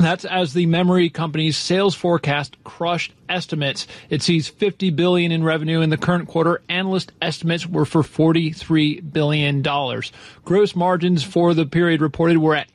That's as the memory company's sales forecast crushed estimates. It sees $50 billion in revenue in the current quarter. Analyst estimates were for $43 billion. Gross margins for the period reported were at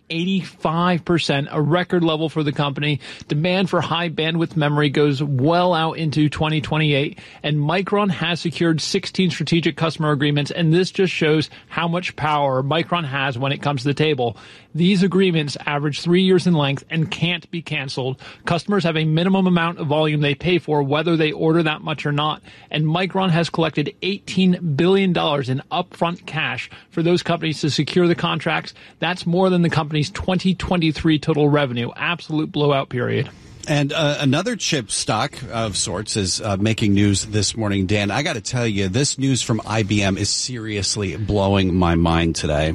85%, a record level for the company. Demand for high bandwidth memory goes well out into 2028, and Micron has secured 16 strategic customer agreements, and this just shows how much power Micron has when it comes to the table. These agreements average 3 years in length and can't be canceled. Customers have a minimum amount of volume they pay for, whether they order that much or not, and Micron has collected $18 billion in upfront cash for those companies to secure the contracts. That's more than the company's 2023 total revenue. Absolute blowout period. And another chip stock of sorts is making news this morning. Dan, I got to tell you, this news from IBM is seriously blowing my mind today.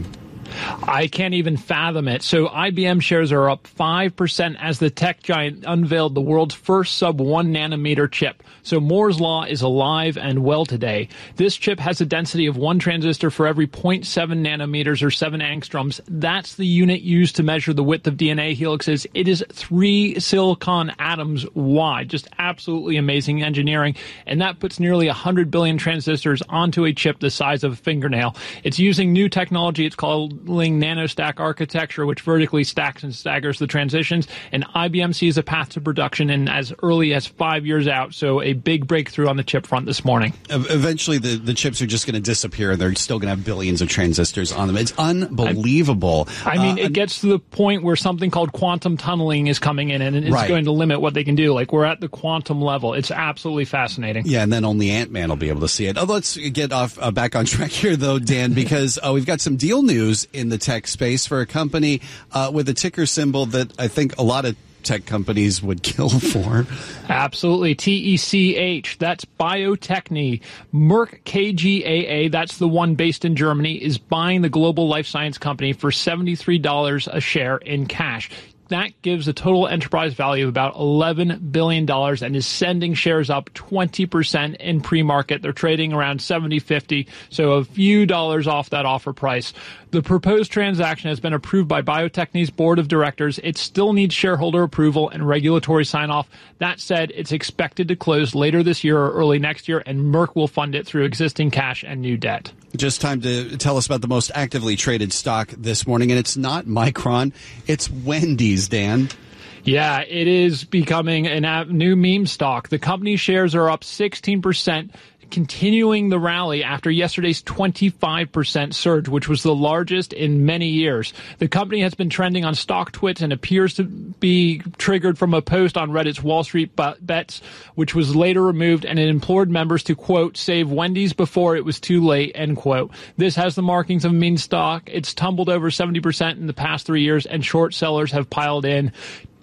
I can't even fathom it. So IBM shares are up 5% as the tech giant unveiled the world's first sub-1 nanometer chip. So Moore's Law is alive and well today. This chip has a density of 1 transistor for every 0.7 nanometers or 7 angstroms. That's the unit used to measure the width of DNA helixes. It is 3 silicon atoms wide. Just absolutely amazing engineering. And that puts nearly 100 billion transistors onto a chip the size of a fingernail. It's using new technology. It's called nanostack architecture, which vertically stacks and staggers the transitions, and IBM sees a path to production in as early as 5 years out. So a big breakthrough on the chip front this morning. Eventually the chips are just going to disappear, and they're still going to have billions of transistors on them. It's unbelievable. I mean, it gets to the point where something called quantum tunneling is coming in, and it's going to limit what they can do. Like, we're at the quantum level. It's absolutely fascinating. Yeah, and then only Ant-Man will be able to see it. Let's get back on track here, though, Dan, because we've got some deal news in the tech space for a company with a ticker symbol that I think a lot of tech companies would kill for. Absolutely. TECH. That's Bio-Techne. Merck KGaA, that's the one based in Germany, is buying the global life science company for $73 a share in cash. That gives a total enterprise value of about $11 billion and is sending shares up 20% in pre-market. They're trading around $70.50, so a few dollars off that offer price. The proposed transaction has been approved by Bio-Techne's board of directors. It still needs shareholder approval and regulatory sign-off. That said, it's expected to close later this year or early next year, and Merck will fund it through existing cash and new debt. Just time to tell us about the most actively traded stock this morning, and it's not Micron, it's Wendy's, Dan. Yeah, it is becoming a new meme stock. The company shares are up 16%, continuing the rally after yesterday's 25% surge, which was the largest in many years. The company has been trending on StockTwits and appears to be triggered from a post on Reddit's Wall Street Bets, which was later removed, and it implored members to, quote, save Wendy's before it was too late, end quote. This has the markings of a meme stock. It's tumbled over 70% in the past 3 years, and short sellers have piled in.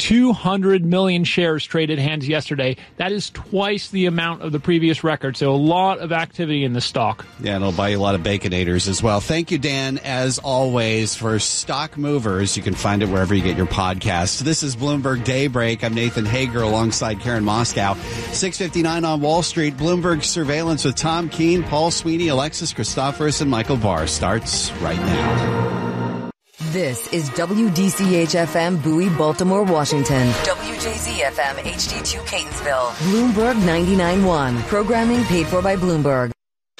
200 million shares traded hands yesterday. That is twice the amount of the previous record. So a lot of activity in the stock. Yeah, and it'll buy you a lot of Baconators as well. Thank you, Dan, as always, for Stock Movers. You can find it wherever you get your podcasts. This is Bloomberg Daybreak. I'm Nathan Hager alongside Karen Moscow. 6:59 on Wall Street. Bloomberg Surveillance with Tom Keene, Paul Sweeney, Alexis Christoforous, and Michael Barr starts right now. This is WDCH-FM Bowie, Baltimore, Washington. WJZ-FM HD2 Catonsville. Bloomberg 99.1. Programming paid for by Bloomberg.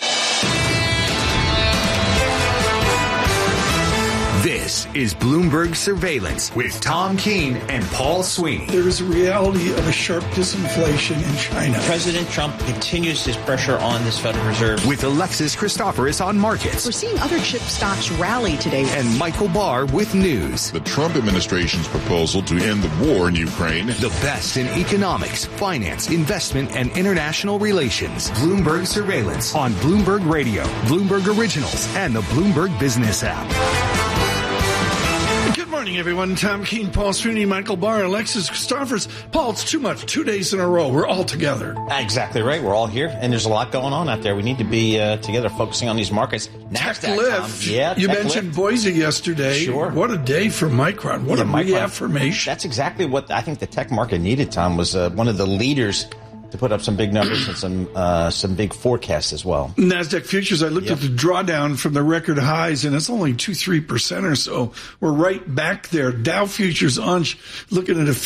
This is Bloomberg Surveillance with Tom Keene and Paul Sweeney. There is a reality of a sharp disinflation in China. President Trump continues his pressure on this Federal Reserve. With Alexis Christoforous on markets. We're seeing other chip stocks rally today. And Michael Barr with news. The Trump administration's proposal to end the war in Ukraine. The best in economics, finance, investment, and international relations. Bloomberg Surveillance on Bloomberg Radio, Bloomberg Originals, and the Bloomberg Business app. Good morning, everyone. Tom Keene, Paul Sweeney, Michael Barr, Alexis Christoforous. Paul, it's too much. 2 days in a row. We're all together. Exactly right. We're all here, and there's a lot going on out there. We need to be together focusing on these markets. Tech Lift. Yeah, you mentioned Lift. Boise yesterday. Sure. What a day for Micron. What a reaffirmation. That's exactly what I think the tech market needed, Tom, was one of the leaders to put up some big numbers and some big forecasts as well. NASDAQ futures, I looked at the drawdown from the record highs, and it's only 2-3% or so. We're right back there. Dow futures on looking at a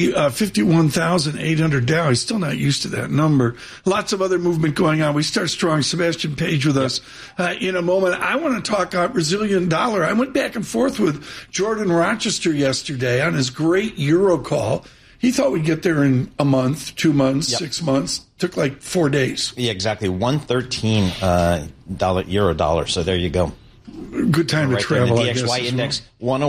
51,800 Dow. He's still not used to that number. Lots of other movement going on. We start strong. Sebastian Page with us in a moment. I want to talk about Brazilian dollar. I went back and forth with Jordan Rochester yesterday on his great Euro call. He thought we'd get there in a month, 2 months, 6 months. Took like 4 days. Yeah, exactly. 113 euro dollar. So there you go. Good time to travel, I guess. The DXY index,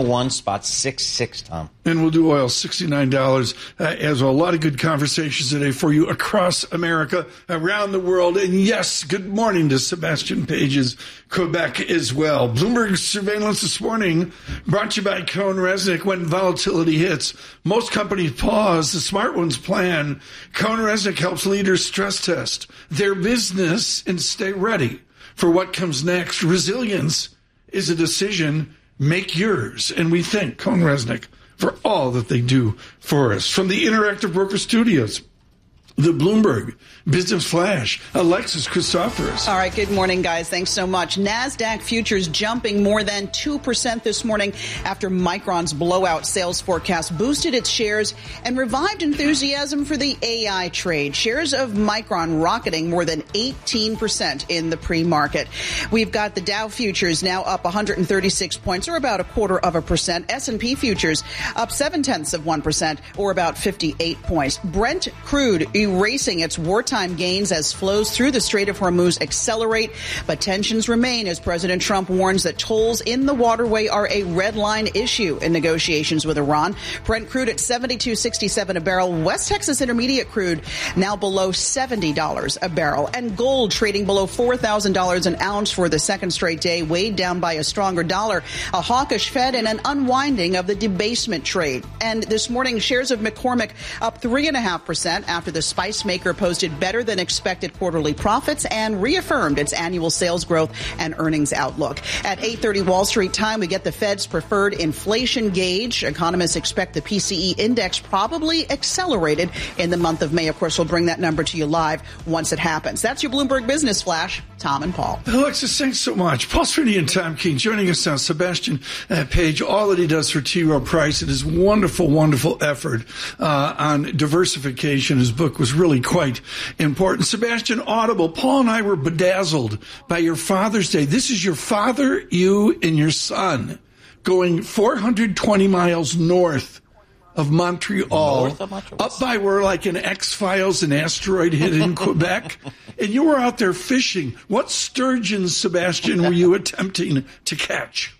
101.66, Tom. And we'll do oil, $69 as well. A lot of good conversations today for you across America, around the world. And yes, good morning to Sebastian Page's Quebec as well. Bloomberg surveillance this morning brought to you by Cohn Resnick. When volatility hits, most companies pause. The smart ones plan. Cohn Resnick helps leaders stress test their business and stay ready for what comes next. Resilience is a decision. Make yours. And we thank Cohn Resnick for all that they do for us. From the Interactive Broker Studios, the Bloomberg Business Flash, Alexis Christoforous. All right, good morning, guys. Thanks so much. NASDAQ futures jumping more than 2% this morning after Micron's blowout sales forecast boosted its shares and revived enthusiasm for the AI trade. Shares of Micron rocketing more than 18% in the pre-market. We've got the Dow futures now up 136 points, or about 0.25%. S&P futures up 0.7%, or about 58 points. Brent crude erasing its wartime gains as flows through the Strait of Hormuz accelerate, but tensions remain as President Trump warns that tolls in the waterway are a red line issue in negotiations with Iran. Brent crude at $72.67 a barrel. West Texas Intermediate crude now below $70 a barrel, and gold trading below $4,000 an ounce for the second straight day, weighed down by a stronger dollar, a hawkish Fed, and an unwinding of the debasement trade. And this morning, shares of McCormick up 3.5% after the spice maker posted better than expected quarterly profits and reaffirmed its annual sales growth and earnings outlook. At 8:30 Wall Street time, we get the Fed's preferred inflation gauge. Economists expect the PCE index probably accelerated in the month of May. Of course, we'll bring that number to you live once it happens. That's your Bloomberg Business Flash. Tom and Paul. Alexis, thanks so much. Paul Sweeney and Tom Keene joining us now. Sebastian Page, all that he does for T. Rowe Price and his wonderful, wonderful effort on diversification. His book was really quite important. Sebastian, Audible, Paul and I were bedazzled by your Father's Day. This is your father, you, and your son going 420 miles north of Montreal, up by where like an X-Files, an asteroid hit in Quebec, and you were out there fishing. What sturgeons, Sebastian, were you attempting to catch?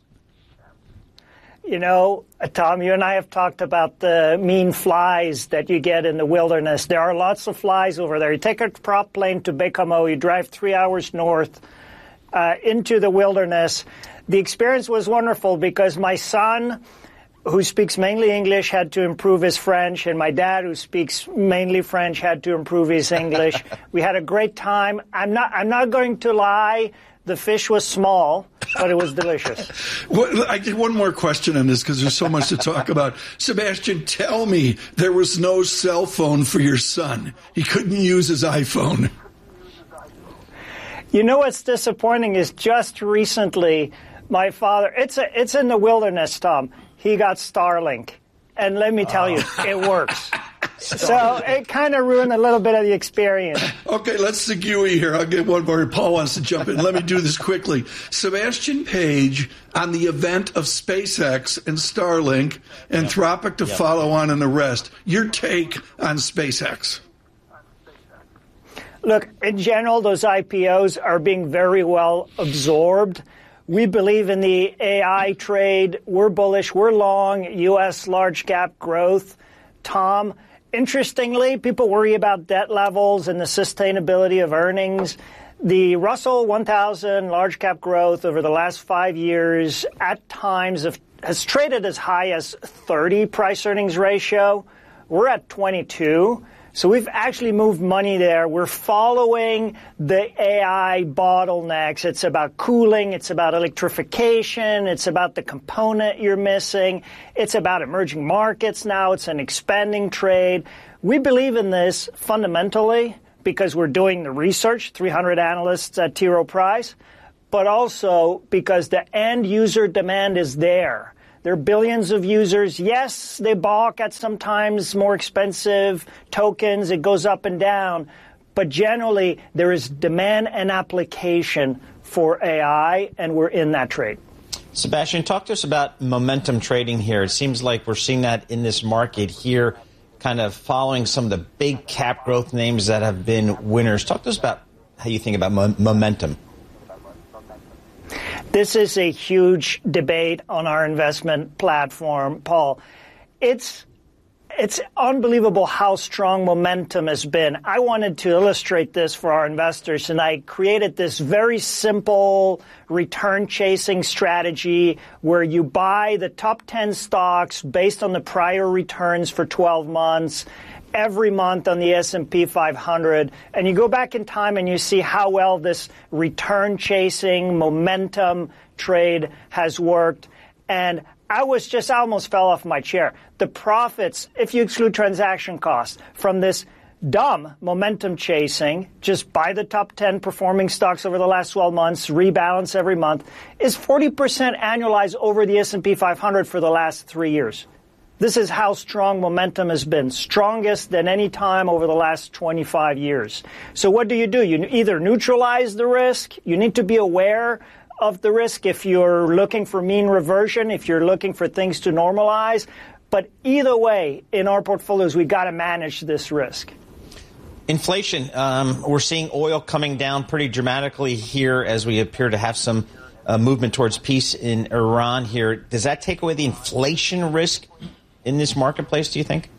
You know, Tom, you and I have talked about the mean flies that you get in the wilderness. There are lots of flies over there. You take a prop plane to Bécamo, you drive 3 hours north into the wilderness. The experience was wonderful because my son, who speaks mainly English, had to improve his French, and my dad, who speaks mainly French, had to improve his English. We had a great time. I'm not going to lie. The fish was small, but it was delicious. I did one more question on this because there's so much to talk about. Sebastian, tell me there was no cell phone for your son. He couldn't use his iPhone. You know what's disappointing is just recently my father, it's in the wilderness, Tom. He got Starlink. And let me tell you, it works. So it kind of ruined a little bit of the experience. Okay, let's segue here. I'll get one more. Paul wants to jump in. Let me do this quickly. Sebastian Page on the event of SpaceX and Starlink, Anthropic to follow on and the rest. Your take on SpaceX? Look, in general, those IPOs are being very well absorbed. We believe in the AI trade. We're bullish. We're long U.S. large cap growth. Tom, interestingly, people worry about debt levels and the sustainability of earnings. The Russell 1000 large cap growth over the last 5 years at times has traded as high as 30 price earnings ratio. We're at 22. So we've actually moved money there. We're following the AI bottlenecks. It's about cooling. It's about electrification. It's about the component you're missing. It's about emerging markets now. It's an expanding trade. We believe in this fundamentally because we're doing the research, 300 analysts at T. Rowe Price, but also because the end user demand is there. There are billions of users. Yes, they balk at sometimes more expensive tokens. It goes up and down. But generally, there is demand and application for AI, and we're in that trade. Sebastian, talk to us about momentum trading here. It seems like we're seeing that in this market here, kind of following some of the big cap growth names that have been winners. Talk to us about how you think about momentum. This is a huge debate on our investment platform, Paul. It's unbelievable how strong momentum has been. I wanted to illustrate this for our investors, and I created this very simple return-chasing strategy where you buy the top 10 stocks based on the prior returns for 12 months, every month on the S&P 500, and you go back in time and you see how well this return-chasing momentum trade has worked. And I almost fell off my chair. The profits, if you exclude transaction costs, from this dumb momentum chasing, just buy the top 10 performing stocks over the last 12 months, rebalance every month, is 40% annualized over the S&P 500 for the last 3 years. This is how strong momentum has been, strongest than any time over the last 25 years. So what do? You either neutralize the risk, you need to be aware of the risk if you're looking for mean reversion, if you're looking for things to normalize. But either way, in our portfolios, we've got to manage this risk. Inflation, we're seeing oil coming down pretty dramatically here as we appear to have some movement towards peace in Iran here. Does that take away the inflation risk in this marketplace, do you think?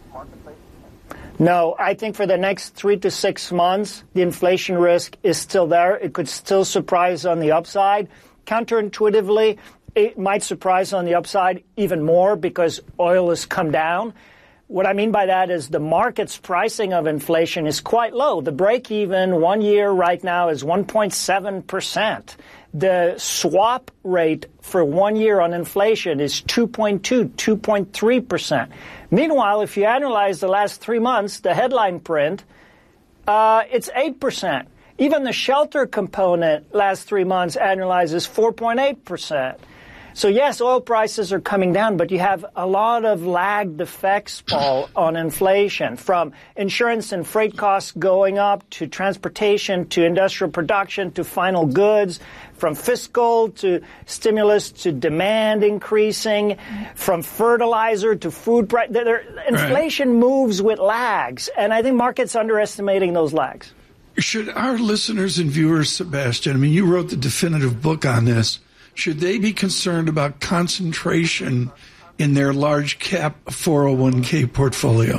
No, I think for the next 3 to 6 months, the inflation risk is still there. It could still surprise on the upside. Counterintuitively, it might surprise on the upside even more because oil has come down. What I mean by that is the market's pricing of inflation is quite low. The break-even 1 year right now is 1.7%. The swap rate for 1 year on inflation is 2.3%. Meanwhile, if you analyze the last 3 months, the headline print, it's 8%. Even the shelter component last 3 months annualizes 4.8%. So yes, oil prices are coming down, but you have a lot of lagged effects, Paul, on inflation, from insurance and freight costs going up to transportation to industrial production to final goods, from fiscal to stimulus to demand increasing, from fertilizer to food price. Inflation moves with lags, and I think markets underestimating those lags. Should our listeners and viewers, Sebastian, I mean, you wrote the definitive book on this. Should they be concerned about concentration in their large cap 401k portfolio?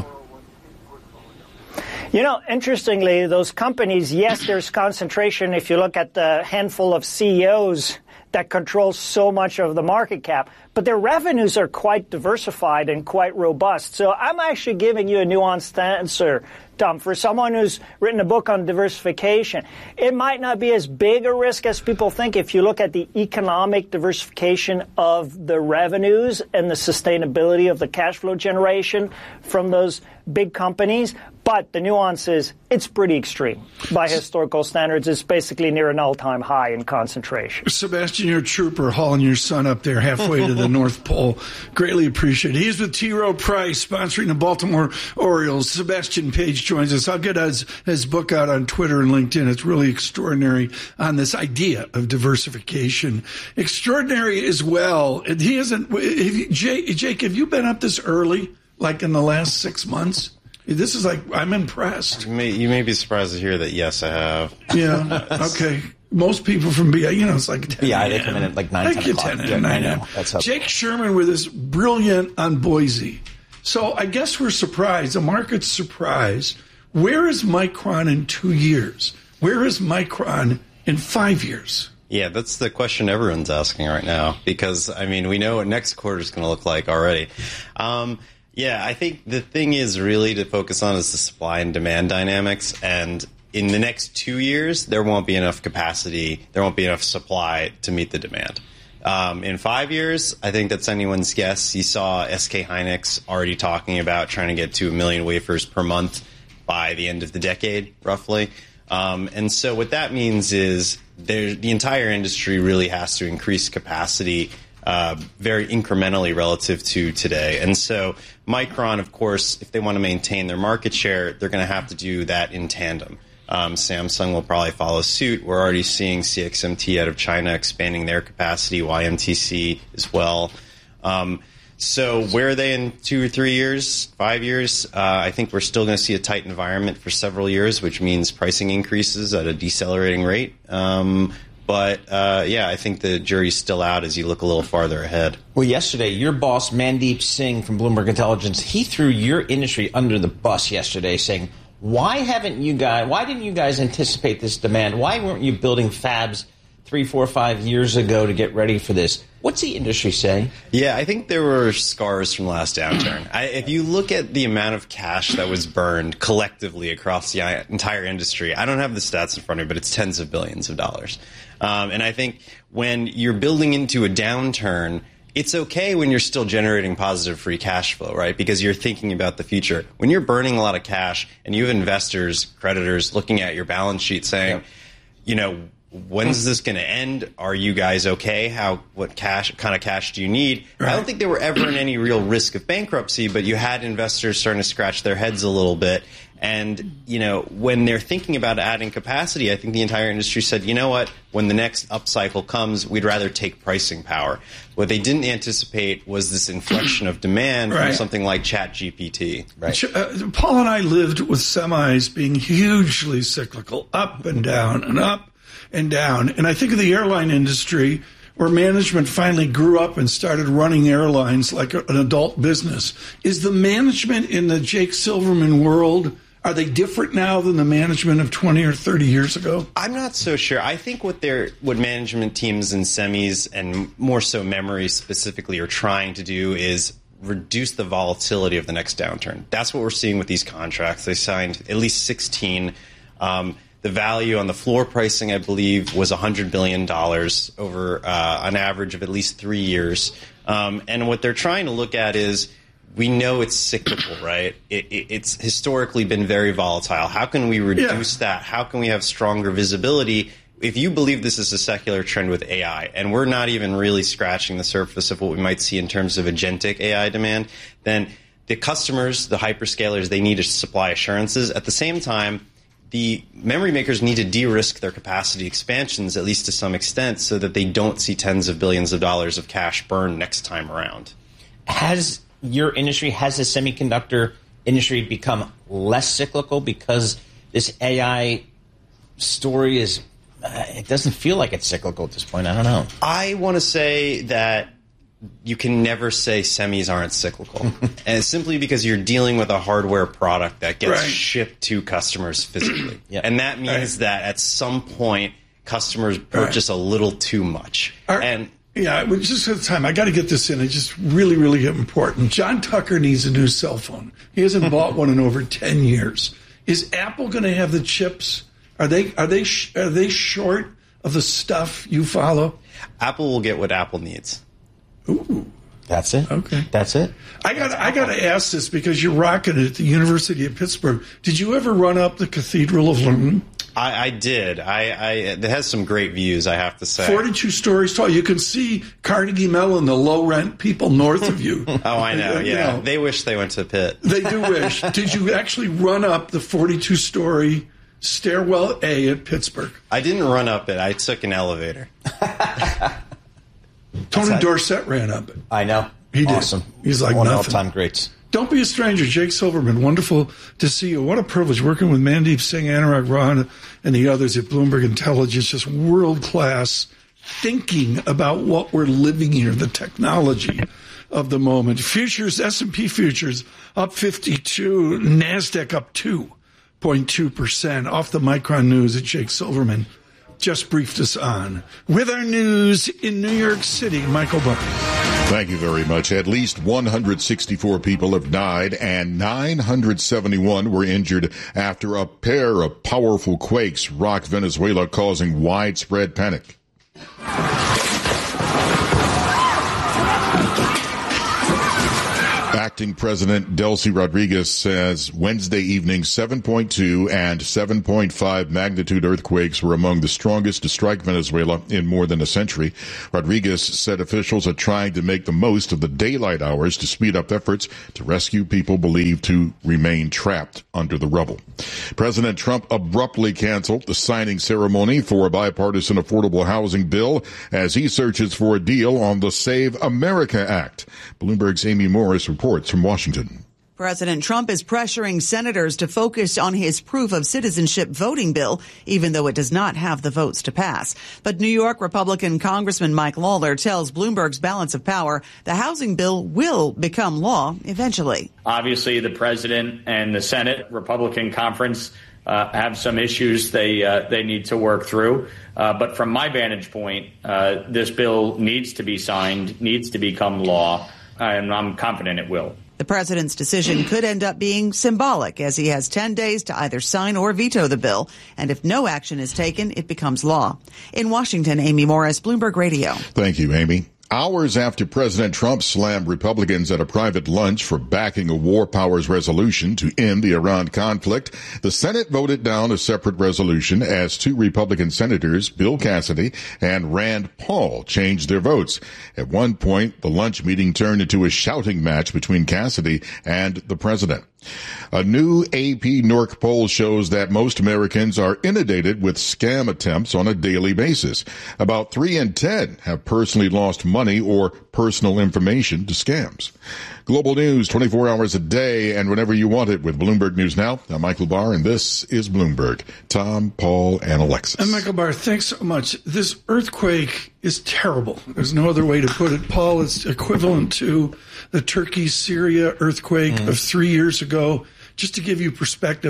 You know, interestingly, those companies, yes, there's concentration if you look at the handful of CEOs that control so much of the market cap, but their revenues are quite diversified and quite robust. So I'm actually giving you a nuanced answer, Tom. For someone who's written a book on diversification, it might not be as big a risk as people think if you look at the economic diversification of the revenues and the sustainability of the cash flow generation from those big companies. But the nuance is it's pretty extreme. By historical standards, it's basically near an all-time high in concentration. Sebastian, you're a trooper hauling your son up there halfway to the North Pole. Greatly appreciate it. He's with T. Rowe Price, sponsoring the Baltimore Orioles. Sebastian Page joins us. I'll get his book out on Twitter and LinkedIn. It's really extraordinary on this idea of diversification. Extraordinary as well. And he isn't. Jake, have you been up this early, like in the last 6 months? This is like, I'm impressed. You may be surprised to hear that, yes, I have. Yeah, okay. Most people from BI, it's like 10 BI, they come in at like 9, 10 o'clock. I know. Jake Sherman with us, brilliant on Boise. So I guess we're surprised. The market's surprised. Where is Micron in 2 years? Where is Micron in 5 years? Yeah, that's the question everyone's asking right now because, we know what next quarter is going to look like already. Yeah, I think the thing is really to focus on is the supply and demand dynamics. And in the next 2 years, there won't be enough capacity. There won't be enough supply to meet the demand. In 5 years, I think that's anyone's guess. You saw SK Hynix already talking about trying to get to 1 million wafers per month by the end of the decade, roughly. And so what that means is the entire industry really has to increase capacity very incrementally relative to today. And so Micron, of course, if they want to maintain their market share, they're going to have to do that in tandem. Samsung will probably follow suit. We're already seeing CXMT out of China expanding their capacity, YMTC as well. So where are they in 2 or 3 years, 5 years? I think we're still going to see a tight environment for several years, which means pricing increases at a decelerating rate. Yeah, I think the jury's still out as you look a little farther ahead. Well, yesterday, your boss, Mandeep Singh from Bloomberg Intelligence, he threw your industry under the bus yesterday saying, why didn't you guys anticipate this demand? Why weren't you building fabs 3, 4, 5 years ago to get ready for this? What's the industry say? Yeah, I think there were scars from last downturn. If you look at the amount of cash that was burned collectively across the entire industry, I don't have the stats in front of me, but it's tens of billions of dollars. And I think when you're building into a downturn, it's okay when you're still generating positive free cash flow, right? Because you're thinking about the future. When you're burning a lot of cash and you have investors, creditors looking at your balance sheet saying, when's this going to end? Are you guys okay? What kind of cash do you need? Right. I don't think they were ever in any real risk of bankruptcy, but you had investors starting to scratch their heads a little bit. And, when they're thinking about adding capacity, I think the entire industry said, you know what, when the next upcycle comes, we'd rather take pricing power. What they didn't anticipate was this inflection of demand from something like ChatGPT. Right. Paul and I lived with semis being hugely cyclical, up and down and up and down. And I think of the airline industry where management finally grew up and started running airlines like an adult business. Is the management in the Jake Silverman world, are they different now than the management of 20 or 30 years ago? I'm not so sure. I think what management teams in semis and more so memory specifically are trying to do is reduce the volatility of the next downturn. That's what we're seeing with these contracts. They signed at least 16. The value on the floor pricing, I believe, was $100 billion over an average of at least 3 years. And what they're trying to look at is, we know it's cyclical, right? It's historically been very volatile. How can we reduce that? How can we have stronger visibility? If you believe this is a secular trend with AI, and we're not even really scratching the surface of what we might see in terms of agentic AI demand, then the customers, the hyperscalers, they need supply assurances. At the same time, the memory makers need to de-risk their capacity expansions, at least to some extent, so that they don't see tens of billions of dollars of cash burn next time around. Has the semiconductor industry become less cyclical because this AI story it doesn't feel like it's cyclical at this point? I don't know. I want to say that you can never say semis aren't cyclical. And it's simply because you're dealing with a hardware product that gets shipped to customers physically. And that means that at some point, customers purchase a little too much. Just at the time, I got to get this in. It's just really, really important. John Tucker needs a new cell phone. He hasn't bought one in over 10 years. Is Apple going to have the chips? Are they short of the stuff you follow? Apple will get what Apple needs. Ooh. That's it? Okay. That's it? I got to ask this because you're rocking it at the University of Pittsburgh. Did you ever run up the Cathedral of Learning? I did. It has some great views, I have to say. 42 stories tall. You can see Carnegie Mellon, the low-rent people north of you. Oh, I know, yeah. They wish they went to Pitt. They do wish. Did you actually run up the 42-story stairwell A at Pittsburgh? I didn't run up it. I took an elevator. Tony Dorsett ran up it. I know. He did. Awesome. He's like one nothing. of all-time greats. Don't be a stranger. Jake Silverman, wonderful to see you. What a privilege working with Mandeep Singh, Anurag Rohan, and the others at Bloomberg Intelligence. Just world-class thinking about what we're living here, the technology of the moment. Futures, S&P futures up 52, NASDAQ up 2.2%. Off the Micron news at Jake Silverman. just briefed us on. With our news in New York City, Michael Barr. Thank you very much. At least 164 people have died and 971 were injured after a pair of powerful quakes rocked Venezuela, causing widespread panic. Acting President Delcy Rodriguez says Wednesday evening 7.2 and 7.5 magnitude earthquakes were among the strongest to strike Venezuela in more than a century. Rodriguez said officials are trying to make the most of the daylight hours to speed up efforts to rescue people believed to remain trapped under the rubble. President Trump abruptly canceled the signing ceremony for a bipartisan affordable housing bill as he searches for a deal on the Save America Act. Bloomberg's Amy Morris reports from Washington. President Trump is pressuring senators to focus on his proof of citizenship voting bill, even though it does not have the votes to pass. But New York Republican Congressman Mike Lawler tells Bloomberg's Balance of Power the housing bill will become law eventually. Obviously, the president and the Senate Republican conference have some issues they need to work through. But from my vantage point, this bill needs to be signed, needs to become law, and I'm confident it will. The president's decision could end up being symbolic, as he has 10 days to either sign or veto the bill. And if no action is taken, it becomes law. In Washington, Amy Morris, Bloomberg Radio. Thank you, Amy. Hours after President Trump slammed Republicans at a private lunch for backing a war powers resolution to end the Iran conflict, the Senate voted down a separate resolution as two Republican senators, Bill Cassidy and Rand Paul, changed their votes. At one point, the lunch meeting turned into a shouting match between Cassidy and the president. A new AP NORC poll shows that most Americans are inundated with scam attempts on a daily basis. About 3 in 10 have personally lost money or personal information to scams. Global news 24 hours a day and whenever you want it with Bloomberg News Now. I'm Michael Barr, and this is Bloomberg. Tom, Paul, and Alexis. And Michael Barr, thanks so much. This earthquake is terrible. There's no other way to put it. Paul, it's equivalent to the Turkey-Syria earthquake of 3 years ago. Just to give you perspective,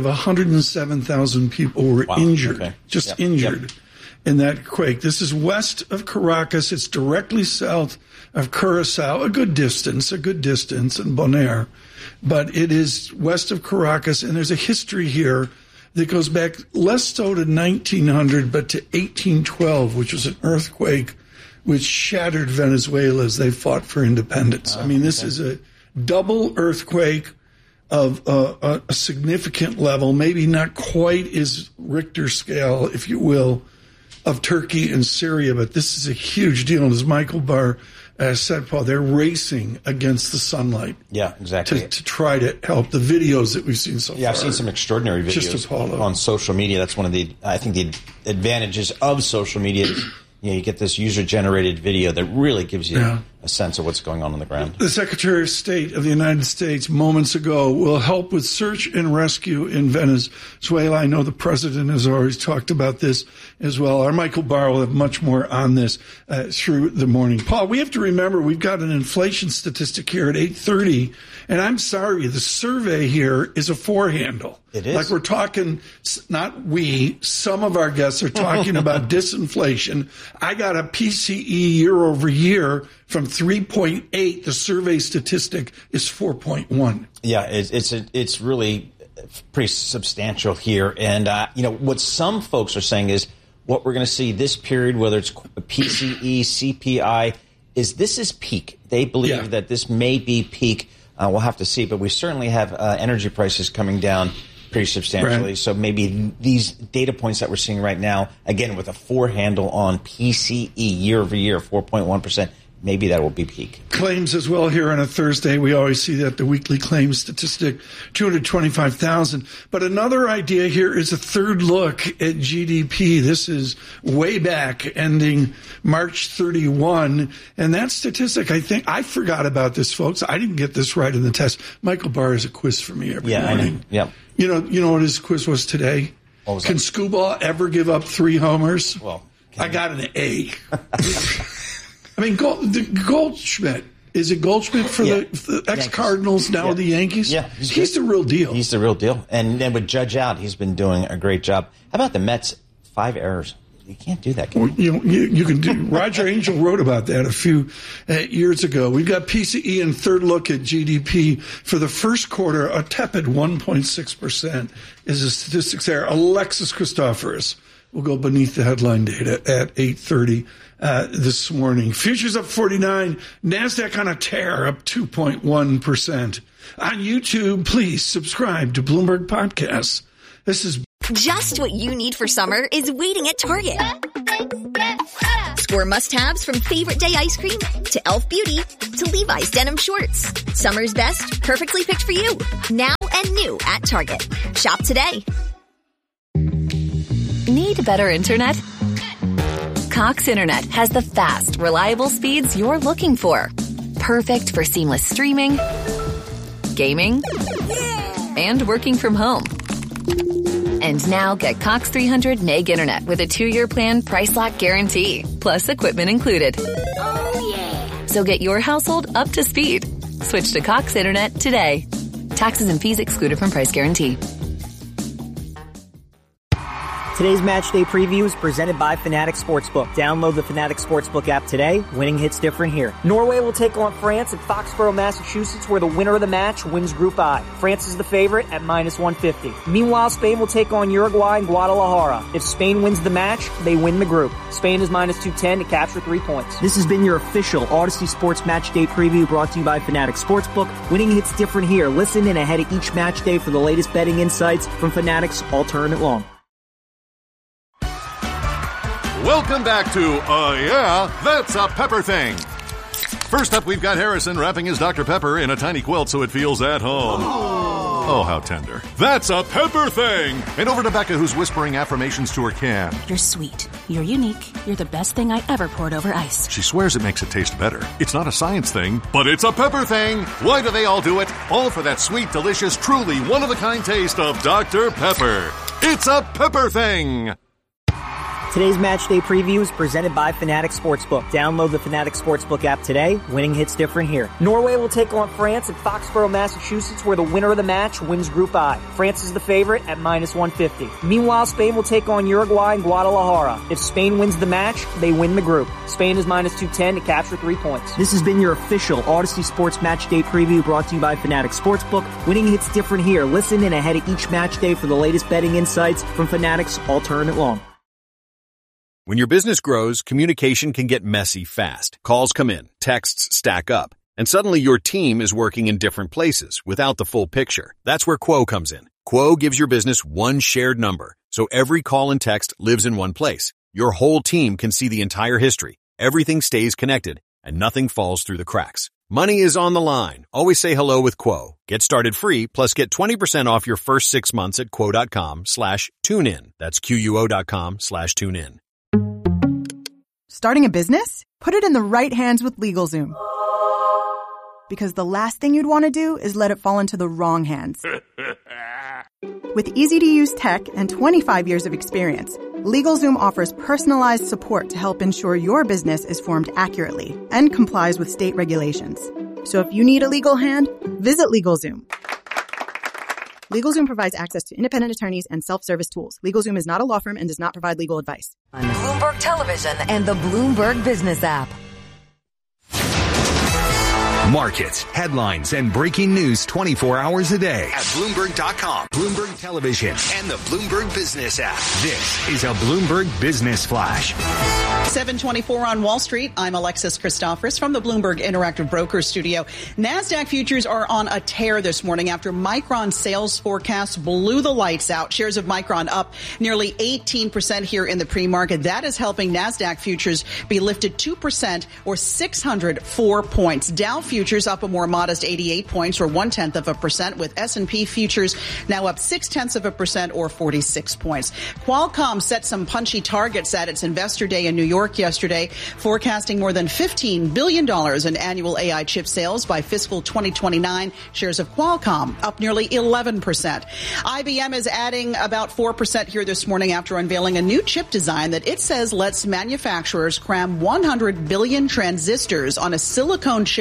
107,000 people were injured, injured in that quake. This is west of Caracas. It's directly south of Curacao, a good distance, and Bonaire. But it is west of Caracas, and there's a history here that goes back less so to 1900, but to 1812, which was an earthquake which shattered Venezuela as they fought for independence. I mean, this is a double earthquake of a significant level, maybe not quite as Richter scale, if you will, of Turkey and Syria, but this is a huge deal. And as Michael Barr said, Paul, they're racing against the sunlight. Yeah, exactly. To try to help. The videos that we've seen so far. Yeah, I've seen some extraordinary videos on social media. That's one of the advantages of social media. You get this user-generated video that really gives you a sense of what's going on the ground. The Secretary of State of the United States moments ago will help with search and rescue in Venezuela. I know the president has always talked about this as well. Our Michael Barr will have much more on this through the morning. Paul, we have to remember we've got an inflation statistic here at 8:30, and I'm sorry, the survey here is a four-handle. It is. Like we're talking, not we, some of our guests are talking about disinflation. I got a PCE year over year from 3.8. The survey statistic is 4.1. Yeah, it's really pretty substantial here. And, what some folks are saying is what we're going to see this period, whether it's PCE, CPI, this is peak. They believe that this may be peak. We'll have to see. But we certainly have energy prices coming down pretty substantially. Right. So maybe these data points that we're seeing right now, again, with a four handle on PCE year over year, 4.1%, maybe that will be peak. Claims as well here on a Thursday. We always see that, the weekly claims statistic, 225,000. But another idea here is a third look at GDP. This is way back, ending March 31. And that statistic, I think, I forgot about this, folks. I didn't get this right in the test. Michael Barr has a quiz for me every morning. I know. Yeah. You know what his quiz was today? What was Can that? Skubal ever give up 3 homers? Well, I got an A. I mean, Goldschmidt. Is it Goldschmidt for the ex-Cardinals, now the Yankees? Yeah. He's the real deal. He's the real deal. And then with Judge out, he's been doing a great job. How about the Mets? 5 errors. You can't do that. Well, you can do. Roger Angel wrote about that a few years ago. We've got PCE and third look at GDP for the first quarter. A tepid 1.6% is the statistics there. Alexis Christoforous will go beneath the headline data at 8:30 this morning. Futures up 49. NASDAQ on a tear, up 2.1%. On YouTube, please subscribe to Bloomberg Podcasts. This is just what you need for summer is waiting at Target. Score must-haves from favorite day ice cream to Elf Beauty to Levi's denim shorts. Summer's best, perfectly picked for you. Now and new at Target. Shop today. Need better internet? Cox Internet has the fast, reliable speeds you're looking for. Perfect for seamless streaming, gaming, and working from home. And now get Cox 300 meg internet with a 2-year plan price lock guarantee, plus equipment included. Oh, yeah. So get your household up to speed. Switch to Cox Internet today. Taxes and fees excluded from price guarantee. Today's match day preview is presented by Fanatics Sportsbook. Download the Fanatics Sportsbook app today. Winning hits different here. Norway will take on France at Foxborough, Massachusetts, where the winner of the match wins Group I. France is the favorite at -150. Meanwhile, Spain will take on Uruguay in Guadalajara. If Spain wins the match, they win the group. Spain is -210 to capture 3 points. This has been your official Odyssey Sports Match Day preview brought to you by Fanatics Sportsbook. Winning hits different here. Listen in ahead of each match day for the latest betting insights from Fanatics all tournament long. Welcome back to, yeah, that's a Pepper Thing. First up, we've got Harrison wrapping his Dr. Pepper in a tiny quilt so it feels at home. Oh, how tender. That's a Pepper Thing. And over to Becca, who's whispering affirmations to her can. You're sweet. You're unique. You're the best thing I ever poured over ice. She swears it makes it taste better. It's not a science thing, but it's a Pepper Thing. Why do they all do it? All for that sweet, delicious, truly one-of-a-kind taste of Dr. Pepper. It's a Pepper Thing. Today's match day preview is presented by Fanatics Sportsbook. Download the Fanatics Sportsbook app today. Winning hits different here. Norway will take on France at Foxborough, Massachusetts, where the winner of the match wins Group I. France is the favorite at -150. Meanwhile, Spain will take on Uruguay in Guadalajara. If Spain wins the match, they win the group. Spain is -210 to capture 3 points. This has been your official Odyssey Sports Match Day preview brought to you by Fanatics Sportsbook. Winning hits different here. Listen in ahead of each match day for the latest betting insights from Fanatics all tournament long. When your business grows, communication can get messy fast. Calls come in, texts stack up, and suddenly your team is working in different places without the full picture. That's where Quo comes in. Quo gives your business one shared number, so every call and text lives in one place. Your whole team can see the entire history. Everything stays connected, and nothing falls through the cracks. Money is on the line. Always say hello with Quo. Get started free, plus get 20% off your first 6 months at quo.com/tunein. That's QUO.com/tunein. Starting a business? Put it in the right hands with LegalZoom. Because the last thing you'd want to do is let it fall into the wrong hands. With easy-to-use tech and 25 years of experience, LegalZoom offers personalized support to help ensure your business is formed accurately and complies with state regulations. So if you need a legal hand, visit LegalZoom. LegalZoom provides access to independent attorneys and self-service tools. LegalZoom is not a law firm and does not provide legal advice. Bloomberg Television and the Bloomberg Business app. Markets, headlines, and breaking news 24 hours a day at Bloomberg.com, Bloomberg Television, and the Bloomberg Business app. This is a Bloomberg Business Flash. 7:24 on Wall Street. I'm Alexis Christoforous from the Bloomberg Interactive Brokers studio. NASDAQ futures are on a tear this morning after Micron sales forecasts blew the lights out. Shares of Micron up nearly 18% here in the pre-market. That is helping NASDAQ futures be lifted 2% or 604 points. Dow futures up a more modest 88 points or 0.1%, with S&P futures now up 0.6% or 46 points. Qualcomm set some punchy targets at its investor day in New York yesterday, forecasting more than $15 billion in annual AI chip sales by fiscal 2029. Shares of Qualcomm up nearly 11%. IBM is adding about 4% here this morning after unveiling a new chip design that it says lets manufacturers cram 100 billion transistors on a silicone chip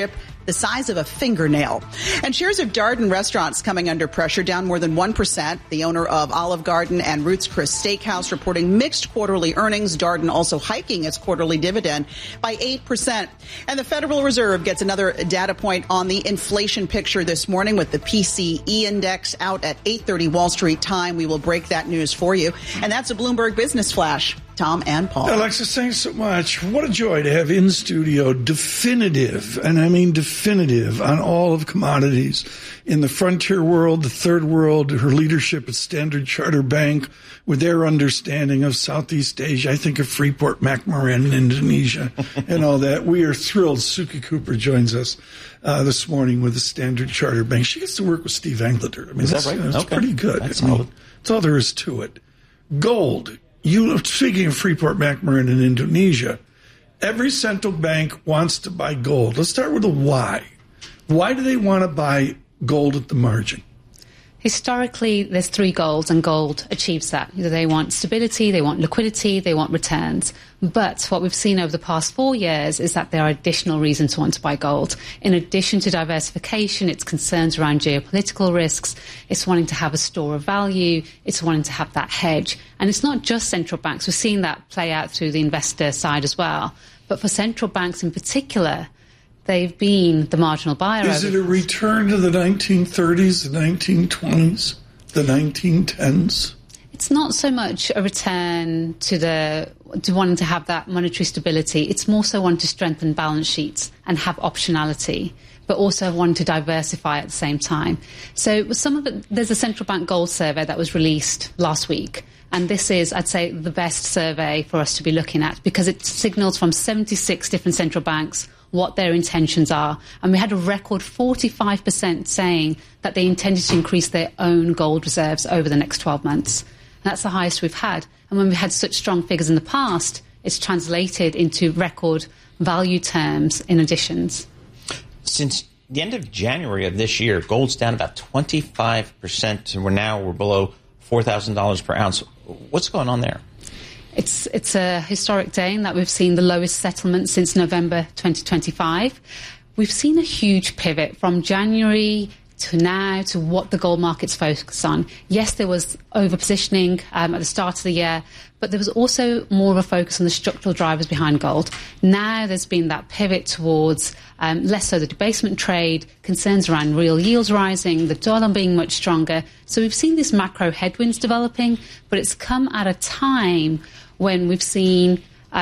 the size of a fingernail. And shares of Darden restaurants coming under pressure, down more than 1%. The owner of Olive Garden and Ruth's Chris Steakhouse reporting mixed quarterly earnings. Darden also hiking its quarterly dividend by 8%. And the Federal Reserve gets another data point on the inflation picture this morning with the PCE index out at 8:30 Wall Street time. We will break that news for you. And that's a Bloomberg Business Flash. Tom and Paul. Alexis, thanks so much. What a joy to have in studio definitive, and I mean definitive, on all of commodities in the frontier world, the third world, her leadership at Standard Chartered Bank with their understanding of Southeast Asia. I think of Freeport-McMoRan in Indonesia and all that. We are thrilled Suki Cooper joins us this morning with the Standard Chartered Bank. She gets to work with Steve Englander. I mean, is that right? It's pretty good. That's all there is to it. Gold. Speaking of Freeport-McMoRan in Indonesia, every central bank wants to buy gold. Let's start with the why. Why do they want to buy gold at the margin? Historically, there's three goals, and gold achieves that. They want stability, they want liquidity, they want returns. But what we've seen over the past 4 years is that there are additional reasons to want to buy gold. In addition to diversification, it's concerns around geopolitical risks, it's wanting to have a store of value, it's wanting to have that hedge. And it's not just central banks. We're seeing that play out through the investor side as well. But for central banks in particular, they've been the marginal buyer. Is it a return to the 1930s, the 1920s, the 1910s? It's not so much a return to wanting to have that monetary stability. It's more so wanting to strengthen balance sheets and have optionality, but also wanting to diversify at the same time. So some of it, there's a central bank gold survey that was released last week. And this is, I'd say, the best survey for us to be looking at because it signals from 76 different central banks what their intentions are. And we had a record 45% saying that they intended to increase their own gold reserves over the next 12 months. And that's the highest we've had. And when we had such strong figures in the past, it's translated into record value terms in additions. Since the end of January of this year, gold's down about 25%, and we're below $4,000 per ounce. What's going on there? It's a historic day in that we've seen the lowest settlement since November 2025. We've seen a huge pivot from January to now to what the gold market's focused on. Yes, there was overpositioning at the start of the year, but there was also more of a focus on the structural drivers behind gold. Now there's been that pivot towards less so the debasement trade, concerns around real yields rising, the dollar being much stronger. So we've seen these macro headwinds developing, but it's come at a time when we've seen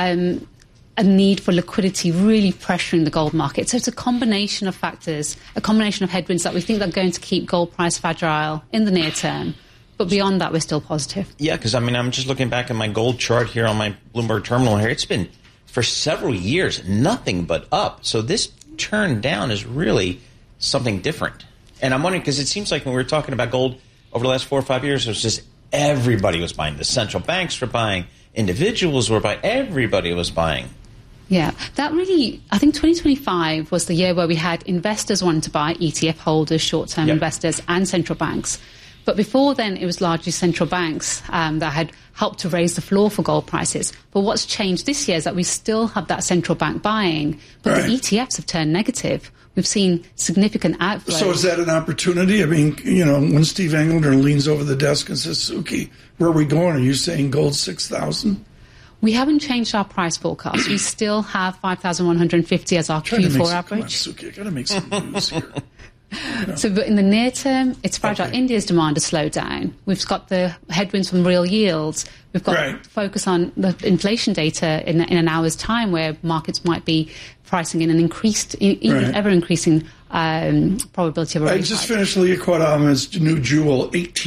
a need for liquidity really pressuring the gold market. So it's a combination of factors, a combination of headwinds that we think are going to keep gold price fragile in the near term. But beyond that, we're still positive. Yeah, because, I'm just looking back at my gold chart here on my Bloomberg terminal here. It's been, for several years, nothing but up. So this turn down is really something different. And I'm wondering, because it seems like when we were talking about gold over the last 4 or 5 years, it was just everybody was buying. The central banks were buying. Individuals were buying. Everybody was buying. Yeah, that really, I think 2025 was the year where we had investors wanting to buy, ETF holders, short-term investors, and central banks. But before then, it was largely central banks that had helped to raise the floor for gold prices. But what's changed this year is that we still have that central bank buying, but the ETFs have turned negative. We've seen significant outflows. So is that an opportunity? I mean, when Steve Englander leans over the desk and says, Suki, where are we going? Are you saying gold 6,000? We haven't changed our price forecast. We still have 5,150 as our Q4 average. Come on, Suki, I got to make some news here. So, but in the near term, it's fragile. Okay. India's demand has slowed down. We've got the headwinds from real yields. We've got focus on the inflation data in an hour's time, where markets might be pricing in an increased, ever-increasing probability of a rate hike. I just finished Leah Quadama's new jewel,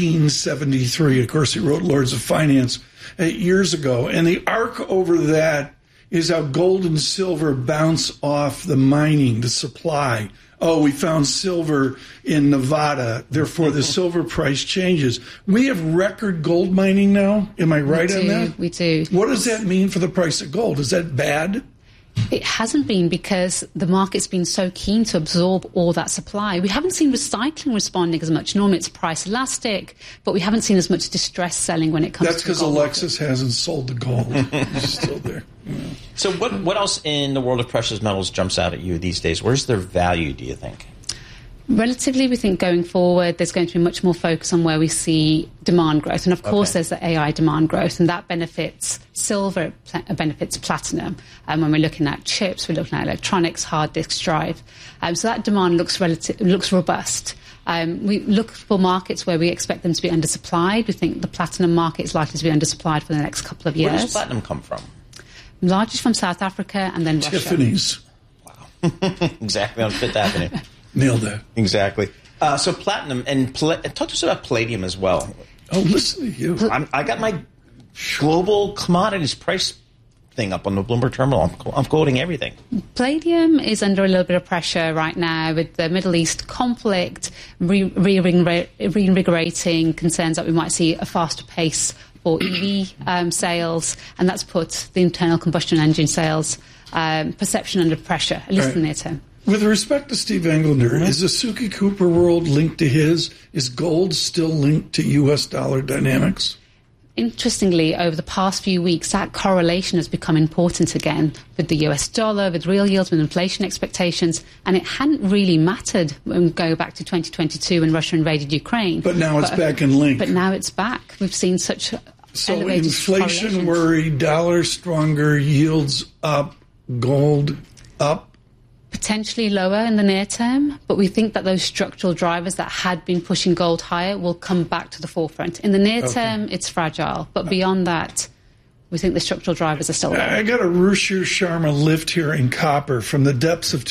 1873. Of course, he wrote Lords of Finance 8 years ago. And the arc over that is how gold and silver bounce off the mining, the supply. Oh, we found silver in Nevada, therefore the silver price changes. We have record gold mining now. Am I right on that? We do. What does that mean for the price of gold? Is that bad? It hasn't been, because the market's been so keen to absorb all that supply. We haven't seen recycling responding as much. Normally it's price elastic, but we haven't seen as much distress selling when it comes to the gold. That's because Alexis hasn't sold the gold. It's still there. Yeah. So what else in the world of precious metals jumps out at you these days? Where's their value, do you think? Relatively, we think going forward, there's going to be much more focus on where we see demand growth. And of course, there's the AI demand growth, and that benefits silver, benefits platinum. And when we're looking at chips, we're looking at electronics, hard disk drive. So that demand looks robust. We look for markets where we expect them to be undersupplied. We think the platinum market is likely to be undersupplied for the next couple of years. Where does platinum come from? Largest from South Africa and then Tiffany's. Russia. Wow. Exactly, on Fifth Avenue. Nailed that. Exactly. So platinum, and talk to us about palladium as well. Oh, listen to you. I got my global commodities price thing up on the Bloomberg terminal. I'm quoting everything. Palladium is under a little bit of pressure right now with the Middle East conflict reinvigorating concerns that we might see a faster pace for EV sales, and that's put the internal combustion engine sales perception under pressure, at least in the near term. With respect to Steve Englander, is the Suki Cooper world linked to his? Is gold still linked to U.S. dollar dynamics? Interestingly, over the past few weeks, that correlation has become important again with the US dollar, with real yields, with inflation expectations, and it hadn't really mattered when we go back to 2022 when Russia invaded Ukraine. But now it's back in link. But now it's back. We've seen such elevated inflation worry, dollar stronger, yields up, gold up. Potentially lower in the near term, but we think that those structural drivers that had been pushing gold higher will come back to the forefront. In the near term, it's fragile, but beyond that, we think the structural drivers are still there. I got a Ruchir Sharma lift here in copper from the depths of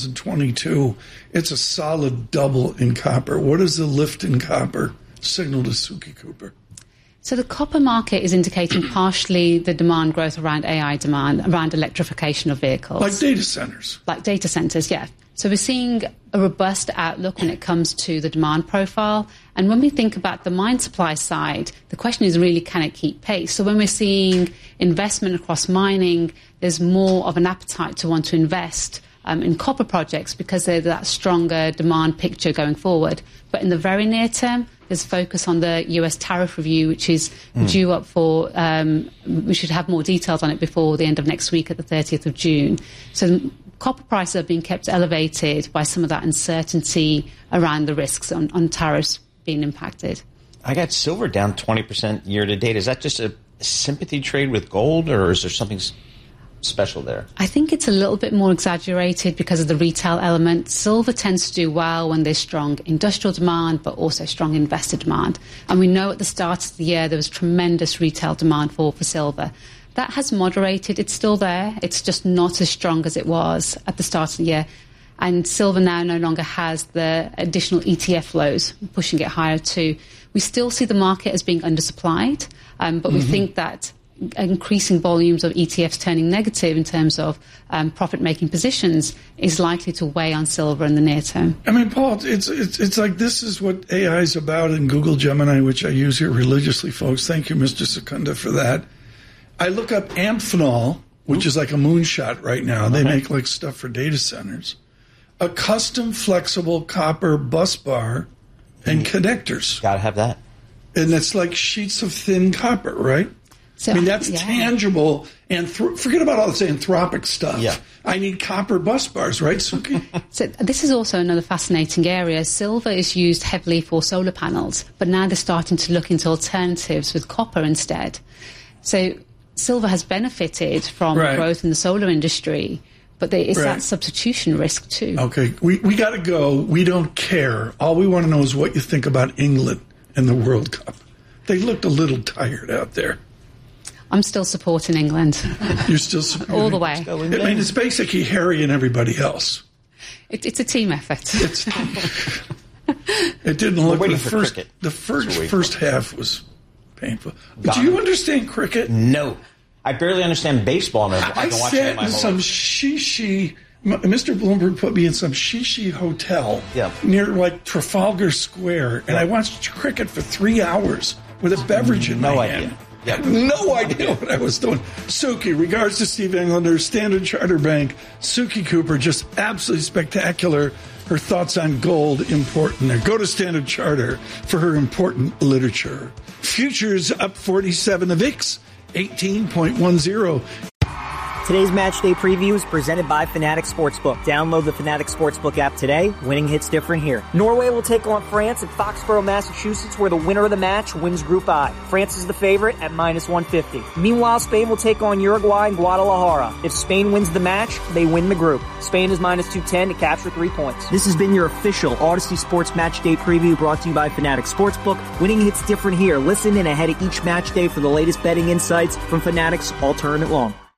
2022. It's a solid double in copper. What is the lift in copper signal to Suki Cooper? So the copper market is indicating partially the demand growth around AI demand, around electrification of vehicles. Like data centers. Like data centers, yeah. So we're seeing a robust outlook when it comes to the demand profile. And when we think about the mine supply side, the question is really, can it keep pace? So when we're seeing investment across mining, there's more of an appetite to want to invest in copper projects because there's that stronger demand picture going forward. But in the very near term, there's focus on the US tariff review, which is due up for, we should have more details on it before the end of next week at the 30th of June. So copper prices are being kept elevated by some of that uncertainty around the risks on tariffs being impacted. I got silver down 20% year to date. Is that just a sympathy trade with gold, or is there something special there? I think it's a little bit more exaggerated because of the retail element. Silver tends to do well when there's strong industrial demand, but also strong investor demand. And we know at the start of the year there was tremendous retail demand for silver. That has moderated. It's still there. It's just not as strong as it was at the start of the year. And silver now no longer has the additional ETF flows pushing it higher too. We still see the market as being undersupplied, but we think that increasing volumes of ETFs turning negative in terms of profit-making positions is likely to weigh on silver in the near term. I mean, Paul, it's like this is what AI is about in Google Gemini, which I use here religiously, folks. Thank you, Mr. Secunda, for that. I look up Amphenol, which is like a moonshot right now. They make like stuff for data centers. A custom flexible copper bus bar and connectors. Got to have that. And it's like sheets of thin copper, right? So, I mean, that's tangible. And forget about all this anthropic stuff. Yeah. I need copper bus bars, right, Suki? So this is also another fascinating area. Silver is used heavily for solar panels, but now they're starting to look into alternatives with copper instead. So silver has benefited from growth in the solar industry, but there is that substitution risk too. Okay, we got to go. We don't care. All we want to know is what you think about England and the World Cup. They looked a little tired out there. I'm still supporting England. You're still supporting all the way. I mean, it's basically Harry and everybody else. It's a team effort. It didn't look like the first half was painful. But do you understand cricket? No. I barely understand baseball. I sat in some shishi. Mr. Bloomberg put me in some shishi hotel near like Trafalgar Square, and I watched cricket for 3 hours with a beverage in my hand. I have no idea what I was doing. Suki, regards to Steve Englander, Standard Chartered Bank. Suki Cooper, just absolutely spectacular. Her thoughts on gold, important there. Go to Standard Charter for her important literature. Futures up 47, the VIX 18.10. Today's match day preview is presented by Fanatics Sportsbook. Download the Fanatics Sportsbook app today. Winning hits different here. Norway will take on France at Foxborough, Massachusetts, where the winner of the match wins Group I. France is the favorite at -150. Meanwhile, Spain will take on Uruguay in Guadalajara. If Spain wins the match, they win the group. Spain is -210 to capture 3 points. This has been your official Odyssey Sports Match Day preview brought to you by Fanatics Sportsbook. Winning hits different here. Listen in ahead of each match day for the latest betting insights from Fanatics all tournament long.